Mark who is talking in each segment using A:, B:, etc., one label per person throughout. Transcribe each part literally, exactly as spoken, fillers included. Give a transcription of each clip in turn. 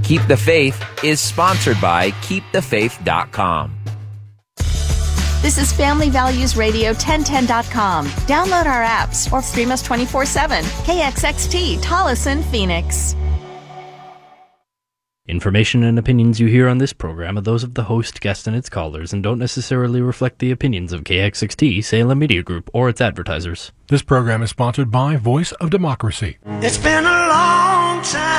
A: Keep the Faith is sponsored by keep the faith dot com.
B: This is Family Values Radio ten ten dot com. Download our apps or stream us twenty-four seven. K X X T, Tolleson, Phoenix.
C: Information and opinions you hear on this program are those of the host, guest, and its callers and don't necessarily reflect the opinions of K X X T, Salem Media Group, or its advertisers.
D: This program is sponsored by Voice of Democracy.
E: It's been a long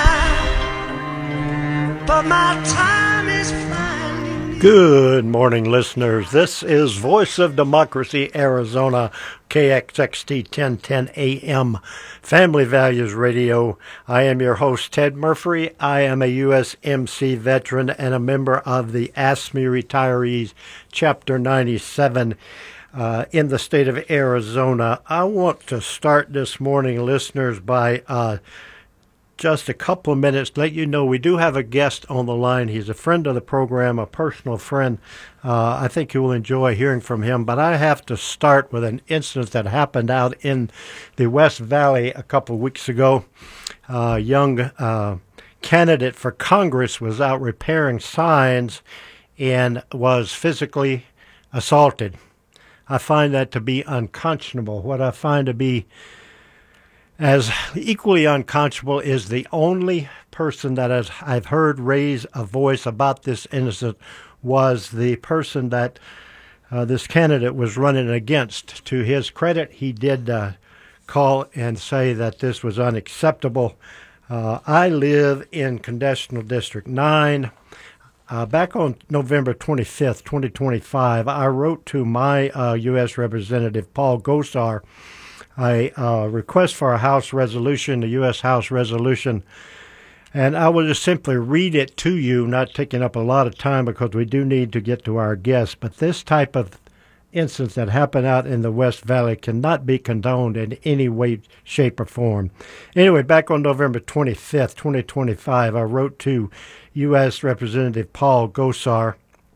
E: time, but my time is finally.
F: Good morning, listeners. This is Voice of Democracy, Arizona, K X X T ten ten A M, Family Values Radio. I am your host, Ted Murphy. I am a U S M C veteran and a member of the A S M E Retirees, Chapter ninety-seven uh, in the state of Arizona. I want to start this morning, listeners, by uh, just a couple of minutes to let you know we do have a guest on the line. He's a friend of the program, a personal friend. Uh, I think you will enjoy hearing from him. But I have to start with an incident that happened out in the West Valley a couple of weeks ago. A young uh, candidate for Congress was out repairing signs and was physically assaulted. I find that to be unconscionable. What I find to be as equally unconscionable is the only person that has, I've heard raise a voice about this incident was the person that uh, this candidate was running against. To his credit, he did uh, call and say that this was unacceptable. Uh, I live in Congressional District nine. Uh, back on November twenty-fifth, twenty twenty-five, I wrote to my uh, U S Representative Paul Gosar a uh, request for a House resolution, the U S House resolution, and I will just simply read it to you, not taking up a lot of time because we do need to get to our guests. But this type of incident that happened out in the West Valley cannot be condoned in any way, shape, or form. Anyway, back on November twenty-fifth, twenty twenty-five, I wrote to U S Representative Paul Gosar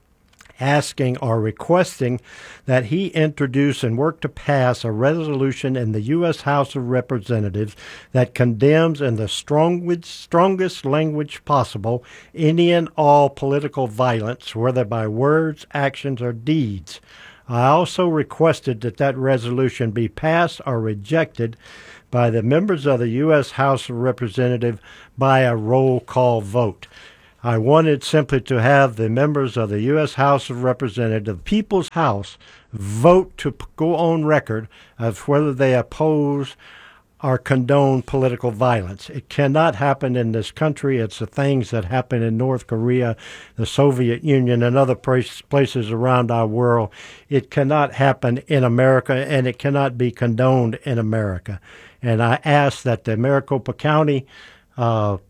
F: asking or requesting that he introduce and work to pass a resolution in the U S House of Representatives that condemns in the strong, strongest language possible any and all political violence, whether by words, actions, or deeds. I also requested that that resolution be passed or rejected by the members of the U S House of Representatives by a roll call vote. I wanted simply to have the members of the U S House of Representatives, the People's House, vote to go on record of whether they oppose or condone political violence. It cannot happen in this country. It's the things that happen in North Korea, the Soviet Union, and other places around our world. It cannot happen in America, and it cannot be condoned in America. And I ask that the Maricopa County uh,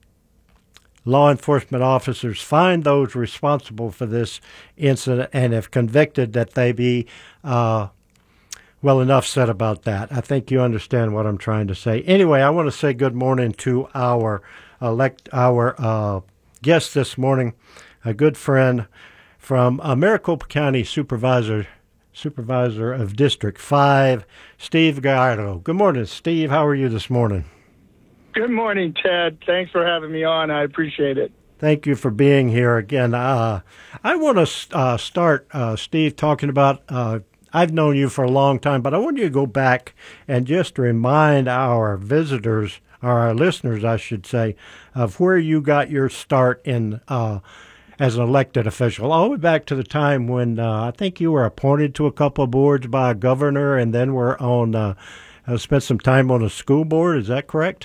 F: law enforcement officers find those responsible for this incident, and if convicted, that they be, uh, well, enough said about that. I think you understand what I'm trying to say. Anyway, I want to say good morning to our elect, our uh, guest this morning, a good friend from uh, Maricopa County Supervisor, Supervisor of District five, Steve Gallardo. Good morning, Steve. How are you this morning?
G: Good morning, Ted. Thanks for having me on. I appreciate it.
F: Thank you for being here again. Uh, I want to uh, start, uh, Steve, talking about, uh, I've known you for a long time, but I want you to go back and just remind our visitors, or our listeners, I should say, of where you got your start in uh, as an elected official, all the way back to the time when uh, I think you were appointed to a couple of boards by a governor and then were on, uh, uh, spent some time on a school board. Is that correct?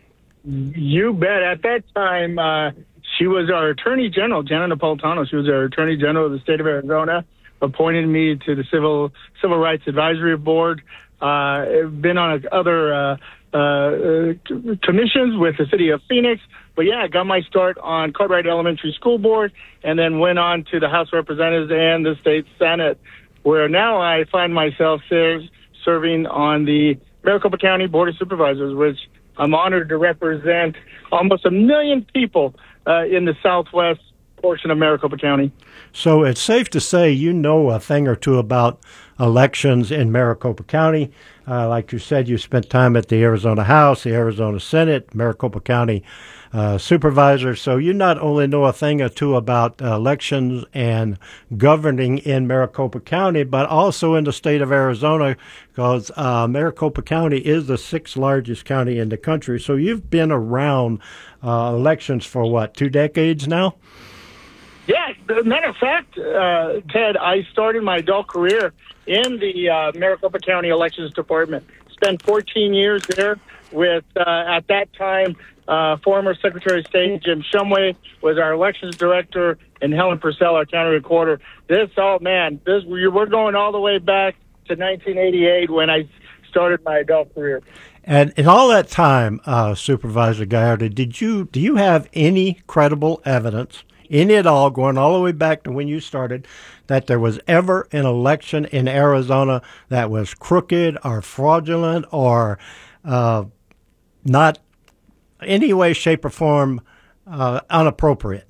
G: You bet. At that time, uh, she was our Attorney General, Janet Napolitano. She was our Attorney General of the state of Arizona, appointed me to the Civil Civil Rights Advisory Board. Uh, I've been on other uh, uh, commissions with the city of Phoenix. But, yeah, I got my start on Cartwright Elementary School Board and then went on to the House of Representatives and the state Senate, where now I find myself serve, serving on the Maricopa County Board of Supervisors, which I'm honored to represent almost a million people uh, in the Southwest portion of Maricopa County.
F: So it's safe to say you know a thing or two about elections in Maricopa County. Uh, like you said, you spent time at the Arizona House, the Arizona Senate, Maricopa County uh, Supervisor. So you not only know a thing or two about uh, elections and governing in Maricopa County, but also in the state of Arizona, because uh, Maricopa County is the sixth largest county in the country. So you've been around uh, elections for what, two decades now?
G: Yeah, as a matter of fact, uh, Ted, I started my adult career in the uh, Maricopa County Elections Department. Spent fourteen years there with, uh, at that time, uh, former Secretary of State Jim Shumway was our elections director, and Helen Purcell, our county recorder. This, oh man, this we're going all the way back to nineteen eighty-eight when I started my adult career.
F: And in all that time, uh, Supervisor Gallardo, did you do you have any credible evidence, any at all, going all the way back to when you started, that there was ever an election in Arizona that was crooked or fraudulent or uh, not any way, shape, or form uh, inappropriate?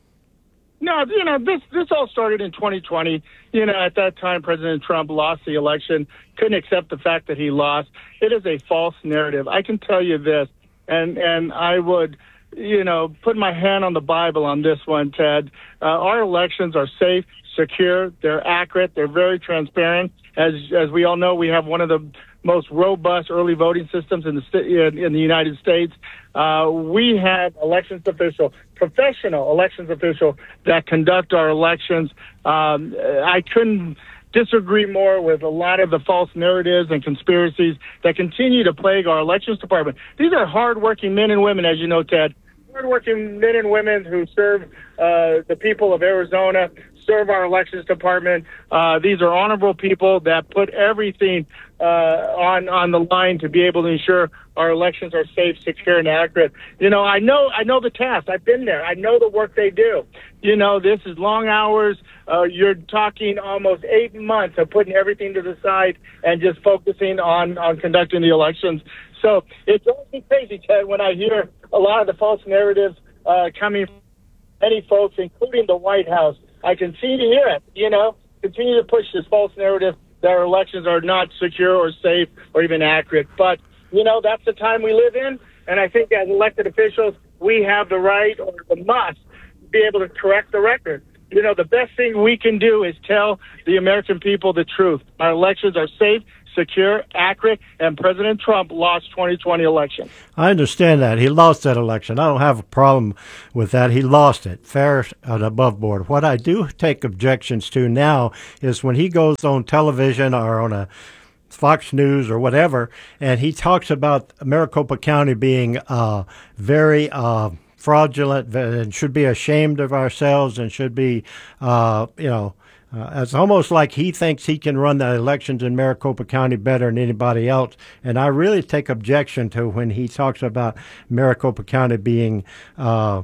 G: No, you know, this this all started in twenty twenty. You know, at that time, President Trump lost the election, couldn't accept the fact that he lost. It is a false narrative. I can tell you this, and, and I would, you know, put my hand on the Bible on this one, Ted. Uh, our elections are safe, secure, they're accurate, they're very transparent. As as we all know, we have one of the most robust early voting systems in the st- in, in the United States. Uh, we have elections official, professional elections official that conduct our elections. Um, I couldn't disagree more with a lot of the false narratives and conspiracies that continue to plague our elections department. These are hardworking men and women, as you know, Ted. Hardworking men and women who serve uh, the people of Arizona, serve our elections department. Uh, these are honorable people that put everything uh, on on the line to be able to ensure our elections are safe, secure, and accurate. You know, I know I know the task. I've been there. I know the work they do. You know, this is long hours. Uh, you're talking almost eight months of putting everything to the side and just focusing on, on conducting the elections. So it drives me crazy, Ted, when I hear a lot of the false narratives uh, coming from many folks, including the White House. I continue to hear it, you know, continue to push this false narrative that our elections are not secure or safe or even accurate. But, you know, that's the time we live in, and I think as elected officials, we have the right or the must be able to correct the record. You know, the best thing we can do is tell the American people the truth. Our elections are safe, secure, accurate, and President Trump lost twenty twenty election.
F: I understand that. He lost that election. I don't have a problem with that. He lost it, fair and above board. What I do take objections to now is when he goes on television or on a Fox News or whatever, and he talks about Maricopa County being uh, very uh, fraudulent and should be ashamed of ourselves and should be, uh, you know, Uh, it's almost like he thinks he can run the elections in Maricopa County better than anybody else. And I really take objection to when he talks about Maricopa County being uh,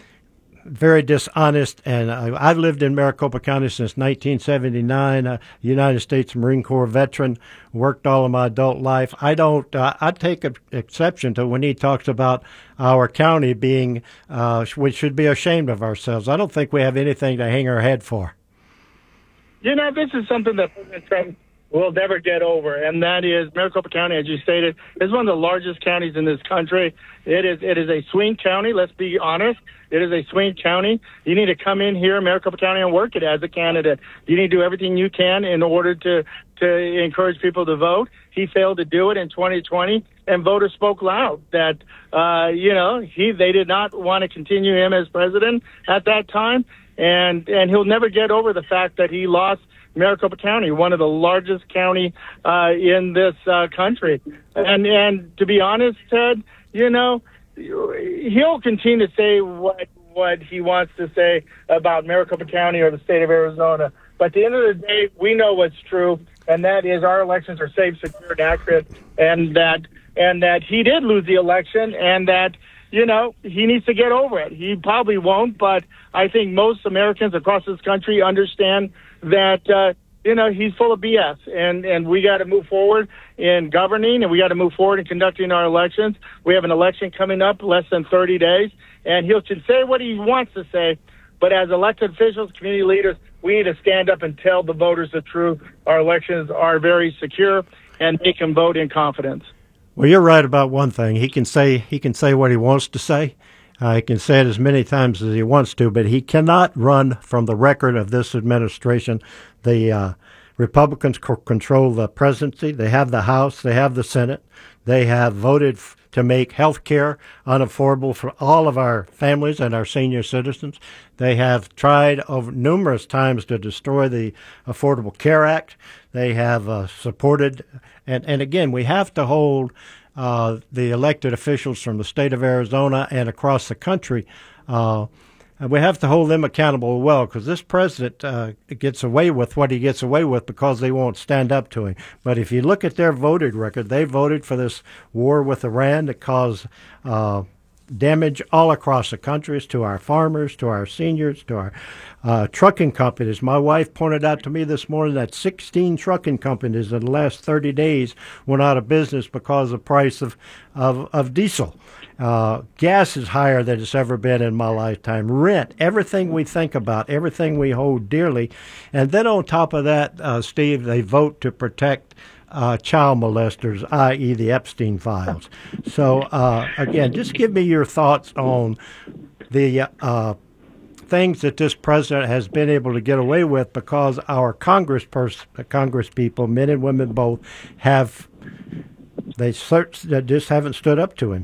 F: very dishonest. And I, I've lived in Maricopa County since nineteen seventy-nine, a United States Marine Corps veteran, worked all of my adult life. I don't, uh, I take a, exception to when he talks about our county being, uh, we should be ashamed of ourselves. I don't think we have anything to hang our head for.
G: You know, this is something that President Trump will never get over, and that is Maricopa County, as you stated, is one of the largest counties in this country. It is it is a swing county, let's be honest. It is a swing county. You need to come in here, Maricopa County, and work it as a candidate. You need to do everything you can in order to, to encourage people to vote. He failed to do it in twenty twenty, and voters spoke loud that, uh, you know, he they did not want to continue him as president at that time. And and he'll never get over the fact that he lost Maricopa County, one of the largest county uh, in this uh, country. And and to be honest, Ted, you know, he'll continue to say what what he wants to say about Maricopa County or the state of Arizona. But at the end of the day, we know what's true, and that is our elections are safe, secure, and accurate, and that and that he did lose the election, and that, you know, he needs to get over it. He probably won't, but I think most Americans across this country understand that, uh, you know, he's full of B S, and, and we got to move forward in governing, and we got to move forward in conducting our elections. We have an election coming up less than thirty days, and he can say what he wants to say, But as elected officials, community leaders, we need to stand up and tell the voters the truth. Our elections are very secure, and they can vote in confidence.
F: Well, you're right about one thing. He can say he can say what he wants to say. Uh, he can say it as many times as he wants to, but he cannot run from the record of this administration. The uh, Republicans co- control the presidency. They have the House. They have the Senate. They have voted f- to make health care unaffordable for all of our families and our senior citizens. They have tried over numerous times to destroy the Affordable Care Act. They have uh, supported, and, and again, we have to hold uh, the elected officials from the state of Arizona and across the country. Uh, And we have to hold them accountable well, because this president uh, gets away with what he gets away with because they won't stand up to him. But if you look at their voting record, they voted for this war with Iran that caused uh, damage all across the countries, to our farmers, to our seniors, to our uh, trucking companies. My wife pointed out to me this morning that sixteen trucking companies in the last thirty days went out of business because of the price of, of, of diesel. Uh, gas is higher than it's ever been in my lifetime. Rent, everything we think about, everything we hold dearly. And then on top of that, uh, Steve, they vote to protect uh, child molesters, that is the Epstein files. So, uh, again, just give me your thoughts on the uh, things that this president has been able to get away with, because our Congress pers- Congress people, men and women both, have, they search, they just haven't stood up to him.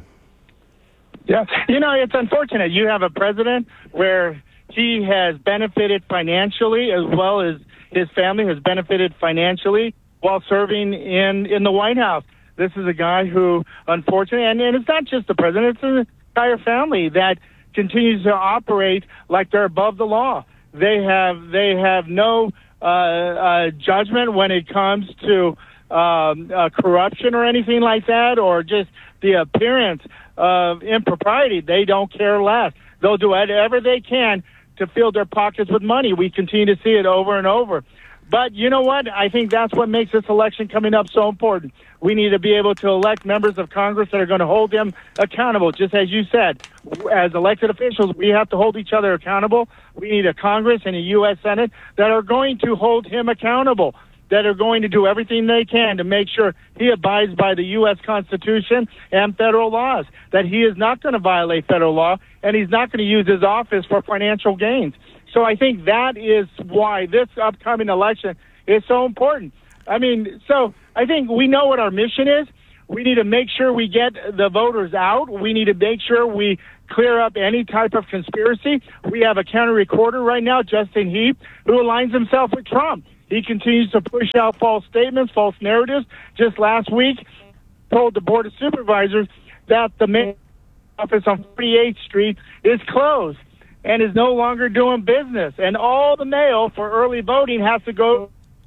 G: Yeah, you know, it's unfortunate. You have a president where he has benefited financially, as well as his family has benefited financially while serving in, in the White House. This is a guy who, unfortunately, and, and it's not just the president, it's the entire family that continues to operate like they're above the law. They have they have no uh, uh, judgment when it comes to um, uh, corruption or anything like that, or just the appearance of impropriety. They don't care less. They'll do whatever they can to fill their pockets with money. We continue to see it over and over. But you know what? I think that's what makes this election coming up so important. We need to be able to elect members of Congress that are going to hold them accountable. Just as you said, as elected officials, we have to hold each other accountable. We need a Congress and a U S Senate that are going to hold him accountable, that are going to do everything they can to make sure he abides by the U S Constitution and federal laws, that he is not going to violate federal law, and he's not going to use his office for financial gains. So I think that is why this upcoming election is so important. I mean, so I think we know what our mission is. We need to make sure we get the voters out. We need to make sure we clear up any type of conspiracy. We have a county recorder right now, Justin Heap, who aligns himself with Trump. He continues to push out false statements, false narratives. Just last week, told the Board of Supervisors that the main office on forty-eighth Street is closed and is no longer doing business. And all the mail for early voting has to go.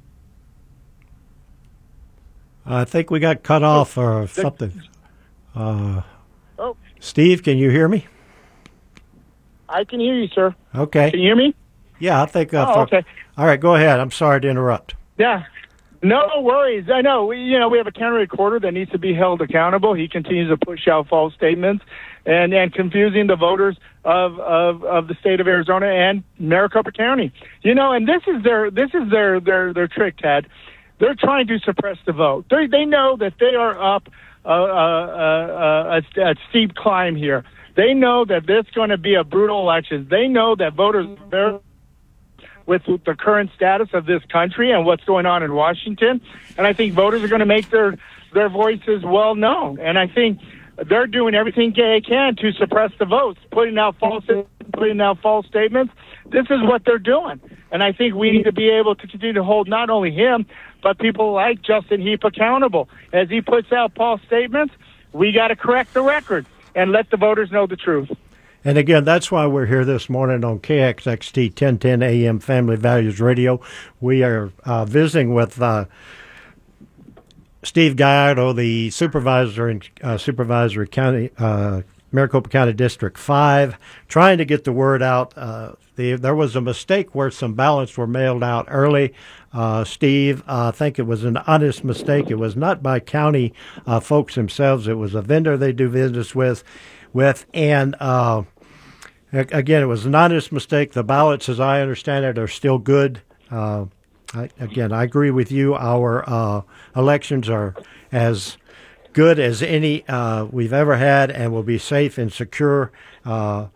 F: I think we got cut off or something. Uh,
G: oh.
F: Steve, can you hear me?
G: I can hear you, sir.
F: Okay.
G: Can you hear me?
F: Yeah, I think. Uh,
G: oh, okay.
F: All right, go ahead. I'm sorry to interrupt.
G: Yeah. No worries. I know. We, you know, we have a county recorder that needs to be held accountable. He continues to push out false statements and, and confusing the voters of, of, of the state of Arizona and Maricopa County. You know, and this is their this is their their, their trick, Ted. They're trying to suppress the vote. They they know that they are up a, a, a, a steep climb here. They know that this is going to be a brutal election. They know that voters are very with the current status of this country and what's going on in Washington. And I think voters are going to make their, their voices well known. And I think they're doing everything they can to suppress the votes, putting out false, putting out false statements. This is what they're doing. And I think we need to be able to continue to hold not only him, but people like Justin Heap accountable. As he puts out false statements, we got to correct the record and let the voters know the truth.
F: And again, that's why we're here this morning on K X X T ten ten A M Family Values Radio. We are uh, visiting with uh, Steve Gallardo, the supervisor in uh, Supervisory County, uh, Maricopa County District five, trying to get the word out. Uh, the, there was a mistake where some ballots were mailed out early. Uh, Steve, uh, I think it was an honest mistake. It was not by county uh, folks themselves. It was a vendor they do business with, with, and uh, again, it was an honest mistake. The ballots, as I understand it, are still good. Uh, I, again, I agree with you. Our uh, elections are as good as any uh, we've ever had and will be safe and secure. Uh,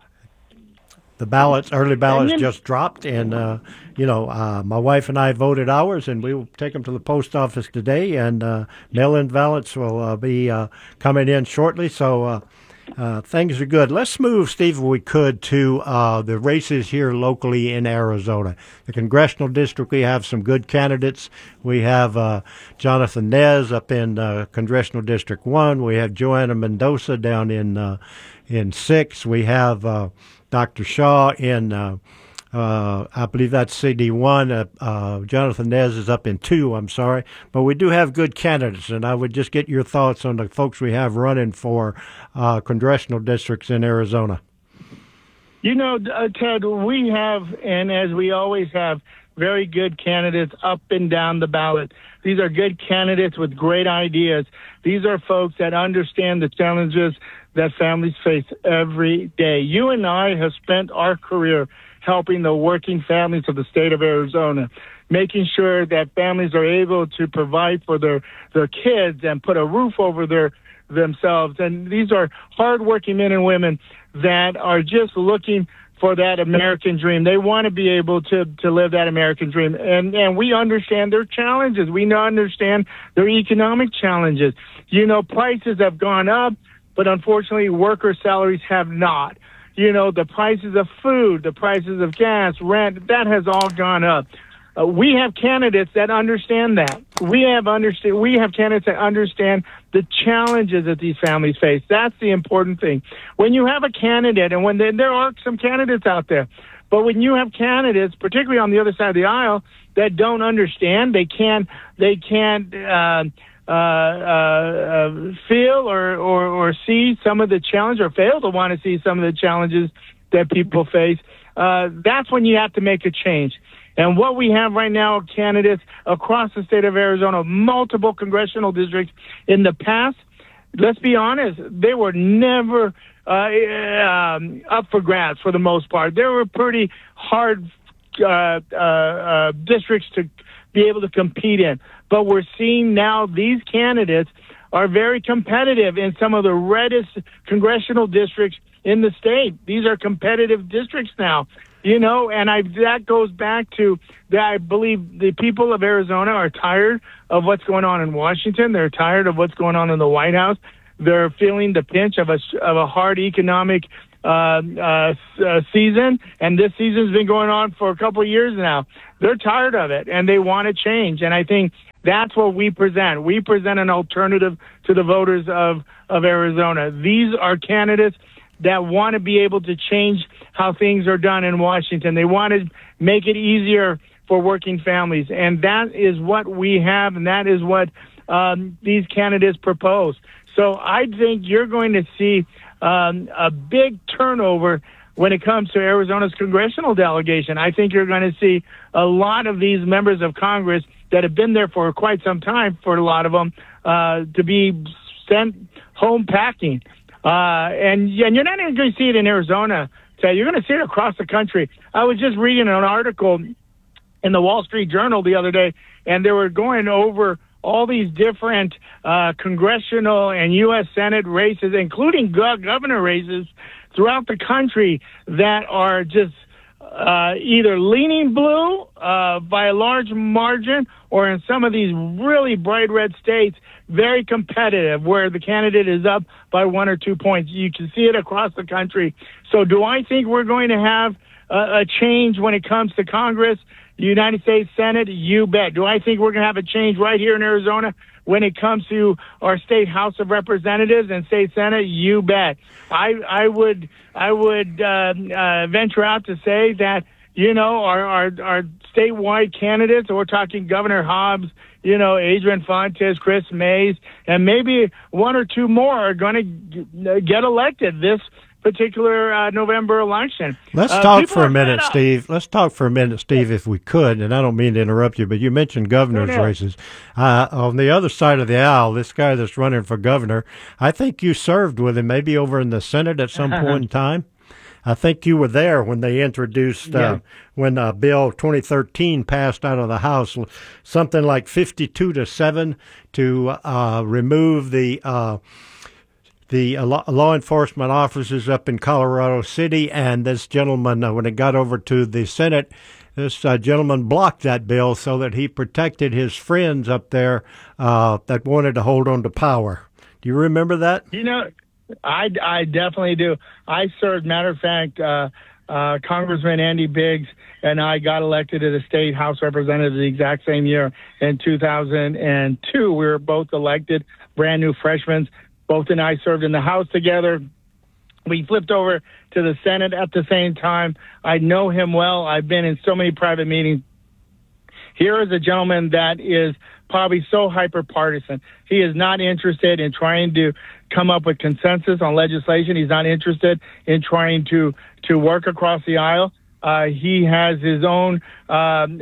F: the ballots, early ballots just dropped, and, uh, you know, uh, my wife and I voted ours, and we will take them to the post office today, and uh, mail-in ballots will uh, be uh, coming in shortly, so uh, uh, things are good. Let's move, Steve, if we could, to uh, the races here locally in Arizona. The congressional district, we have some good candidates. We have uh, Jonathan Nez up in uh, Congressional District one. We have Joanna Mendoza down in, uh, in six. We have uh, Doctor Shaw in, uh, uh, I believe that's C D one. Uh, uh, Jonathan Nez is up in two, I'm sorry. But we do have good candidates, and I would just get your thoughts on the folks we have running for uh, congressional districts in Arizona.
G: You know, uh, Ted, we have, and as we always have, very good candidates up and down the ballot. These are good candidates with great ideas. These are folks that understand the challenges that families face every day. You and I have spent our career helping the working families of the state of Arizona, making sure that families are able to provide for their, their kids and put a roof over their themselves. And these are hardworking men and women that are just looking for that American dream. They want to be able to, to live that American dream. And, and we understand their challenges. We understand their economic challenges. You know, prices have gone up, but unfortunately worker salaries have not. You know, the prices of food, the prices of gas, rent, that has all gone up. Uh, we have candidates that understand that. We have understand. We have candidates that understand the challenges that these families face. That's the important thing. When you have a candidate, and when they, there are some candidates out there, but when you have candidates, particularly on the other side of the aisle, that don't understand, they can't, they can't uh, uh, uh, feel or, or or see some of the challenge, or fail to want to see some of the challenges that people face. Uh, that's when you have to make a change. And what we have right now are candidates across the state of Arizona, multiple congressional districts. In the past, let's be honest, they were never uh, um, up for grabs for the most part. They were pretty hard uh, uh, uh, districts to be able to compete in. But we're seeing now these candidates are very competitive in some of the reddest congressional districts in the state. These are competitive districts now. You know, and I, that goes back to that. I believe the people of Arizona are tired of what's going on in Washington. They're tired of what's going on in the White House. They're feeling the pinch of a, of a hard economic uh, uh, uh, season, and this season's been going on for a couple of years now. They're tired of it, and they want to change. And I think that's what we present. We present an alternative to the voters of, of Arizona. These are candidates that want to be able to change how things are done in Washington. They want to make it easier for working families. And that is what we have, and that is what um, these candidates propose. So I think you're going to see um, a big turnover when it comes to Arizona's congressional delegation. I think you're going to see a lot of these members of Congress that have been there for quite some time, for a lot of them, uh, to be sent home packing. Uh, and, and you're not even going to see it in Arizona. So you're going to see it across the country. I was just reading an article in the Wall Street Journal the other day, and they were going over all these different uh, congressional and U S Senate races, including go- governor races throughout the country, that are just uh, either leaning blue uh, by a large margin, or in some of these really bright red states, very competitive, where the candidate is up by one or two points. You can see it across the country. So do I think we're going to have a, a change when it comes to Congress, the United States Senate? You bet. Do I think we're going to have a change right here in Arizona when it comes to our state House of Representatives and state Senate? You bet. I, I would, I would uh, uh, venture out to say that, you know, our, our, our statewide candidates, we're talking Governor Hobbs, you know, Adrian Fontes, Chris Mays, and maybe one or two more are going to get elected this particular uh, November election.
F: Let's
G: uh,
F: talk for a minute, Steve. Let's talk for a minute, Steve, if we could. And I don't mean to interrupt you, but you mentioned governor's
G: no, no.
F: races. Uh, on the other side of the aisle, this guy that's running for governor, I think you served with him maybe over in the Senate at some point in time. I think you were there when they introduced, uh,
G: Yeah.
F: when uh, Bill twenty thirteen passed out of the House, something like fifty-two to seven to uh, remove the uh, the uh, law, law enforcement officers up in Colorado City. And this gentleman, uh, when it got over to the Senate, this uh, gentleman blocked that bill so that he protected his friends up there uh, that wanted to hold on to power. Do you remember that?
G: You know, I, I definitely do. I served, matter of fact, uh, uh, Congressman Andy Biggs and I got elected as a state House representative the exact same year in two thousand two. We were both elected, brand new freshmen. Both and I served in the House together. We flipped over to the Senate at the same time. I know him well. I've been in so many private meetings. Here is a gentleman that is probably so hyper-partisan. He is not interested in trying to come up with consensus on legislation. He's not interested in trying to, to work across the aisle. Uh, he has his own uh,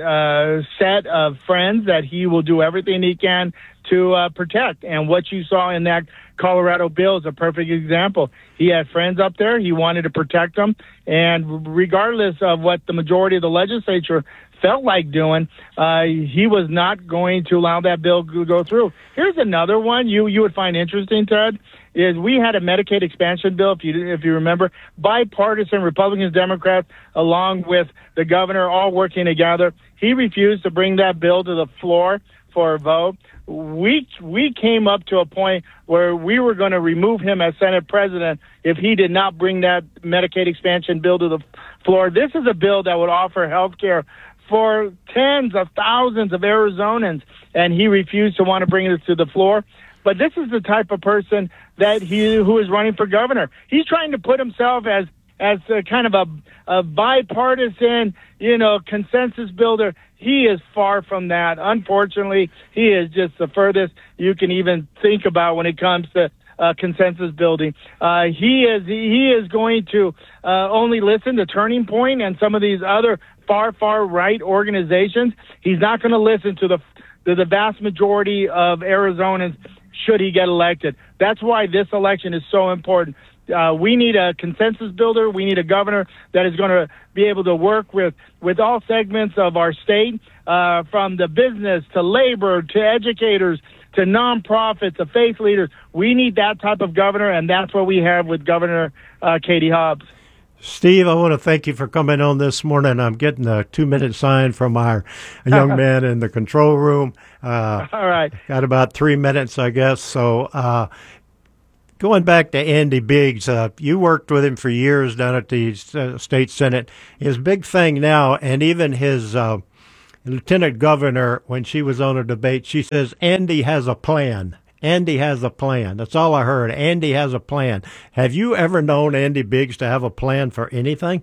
G: uh, set of friends that he will do everything he can to uh, protect. And what you saw in that Colorado bill is a perfect example. He had friends up there. He wanted to protect them. And regardless of what the majority of the legislature felt like doing, uh, he was not going to allow that bill to go through. Here's another one you, you would find interesting, Ted, is we had a Medicaid expansion bill, if you if you remember, bipartisan, Republicans, Democrats, along with the governor, all working together. He refused to bring that bill to the floor for a vote. We we came up to a point where we were going to remove him as Senate president if he did not bring that Medicaid expansion bill to the floor. This is a bill that would offer health care for tens of thousands of Arizonans, and he refused to want to bring this to the floor. But this is the type of person that he who is running for governor. He's trying to put himself as as a kind of a, a bipartisan, you know, consensus builder. He is far from that. Unfortunately, he is just the furthest you can even think about when it comes to uh, consensus building. Uh, he is he is going to uh, only listen to Turning Point and some of these other far, far right organizations. He's not going to listen to the to the vast majority of Arizonans should he get elected. That's why this election is so important. Uh, we need a consensus builder. We need a governor that is going to be able to work with, with all segments of our state, uh, from the business to labor to educators to nonprofits to faith leaders. We need that type of governor, and that's what we have with Governor uh, Katie Hobbs.
F: Steve, I want to thank you for coming on this morning. I'm getting a two-minute sign from our young man in the control room. Uh,
G: All right.
F: Got about three minutes, I guess. So uh, going back to Andy Biggs, uh, you worked with him for years down at the uh, state Senate. His big thing now, and even his uh, lieutenant governor, when she was on a debate, she says, Andy has a plan. Andy has a plan. That's all I heard. Andy has a plan. Have you ever known Andy Biggs to have a plan for anything?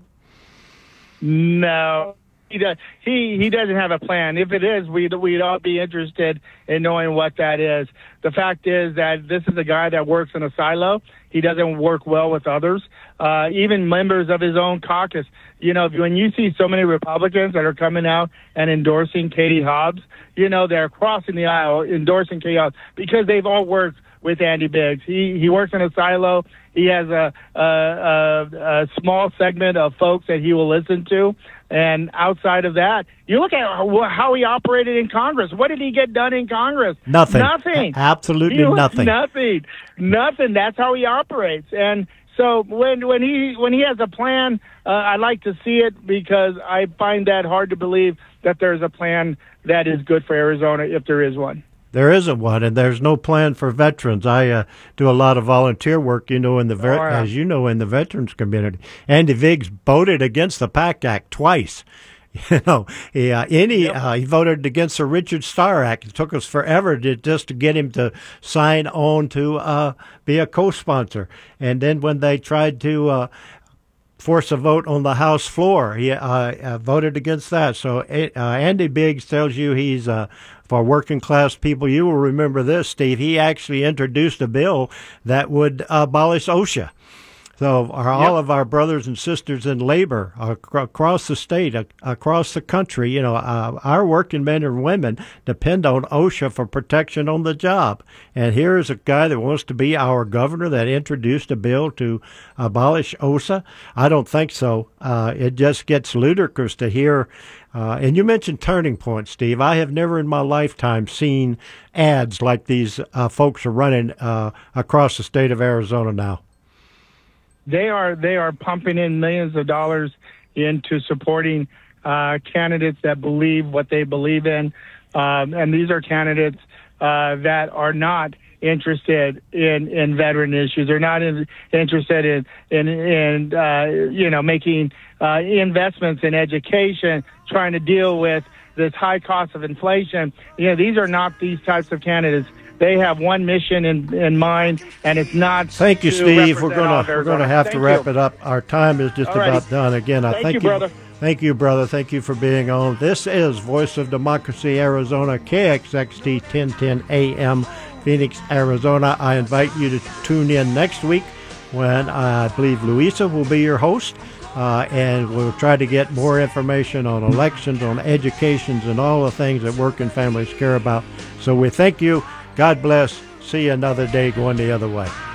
G: No, he does. He he doesn't have a plan. If it is, we'd we'd all be interested in knowing what that is. The fact is that this is a guy that works in a silo. He doesn't work well with others, uh, even members of his own caucus. You know, when you see so many Republicans that are coming out and endorsing Katie Hobbs, you know, they're crossing the aisle endorsing Katie Hobbs because they've all worked with Andy Biggs. He he works in a silo. He has a, a, a, a small segment of folks that he will listen to. And outside of that, you look at how he operated in Congress. What did he get done in Congress?
F: Nothing.
G: Nothing.
F: Absolutely
G: He-
F: nothing.
G: Nothing. Nothing. That's how he operates. And so when when he when he has a plan, uh, I like to see it because I find that hard to believe that there's a plan that is good for Arizona if there is one.
F: There isn't one, and there's no plan for veterans. I uh, do a lot of volunteer work, you know, in the ver-
G: Oh, yeah.
F: as you know, in the veterans community. Andy Biggs voted against the PACT Act twice. You know, he, uh, any
G: Yep.
F: uh, he voted against the Richard Starr Act. It took us forever to just to get him to sign on to uh, be a co-sponsor. And then when they tried to uh, force a vote on the House floor, he uh, uh, voted against that. So uh, Andy Biggs tells you he's uh, for working class people. You will remember this, Steve. He actually introduced a bill that would abolish OSHA. So are all
G: Yep.
F: of our brothers and sisters in labor ac- across the state, ac- across the country, you know, uh, our working men and women depend on OSHA for protection on the job. And here is a guy that wants to be our governor that introduced a bill to abolish OSHA. I don't think so. Uh, it just gets ludicrous to hear. Uh, and you mentioned Turning Point, Steve. I have never in my lifetime seen ads like these uh, folks are running uh, across the state of Arizona now.
G: They are they are pumping in millions of dollars into supporting uh, candidates that believe what they believe in, um, and these are candidates uh, that are not interested in, in veteran issues. They're not in, interested in in, in uh, you know making uh, investments in education, trying to deal with this high cost of inflation. You know, these are not these types of candidates. They have one mission in, in mind, and it's not.
F: Thank you,
G: to
F: Steve. We're
G: represent all
F: gonna
G: of
F: we're
G: Arizona.
F: gonna have
G: Thank
F: to wrap
G: you.
F: it up. Our time is just
G: All righty.
F: about done. Again, I
G: Thank
F: thank
G: you, brother.
F: Thank you, brother. Thank you for being on. This is Voice of Democracy Arizona, K X X T ten ten A M, Phoenix, Arizona. I invite you to tune in next week when I believe Louisa will be your host. Uh, and we'll try to get more information on elections, on educations, and all the things that working families care about. So we thank you. God bless. See you another day going the other way.